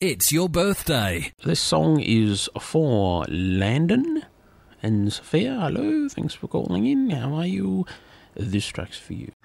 It's your birthday. This song is for Landon and Sophia. Hello, thanks for calling in. How are you? This track's for you.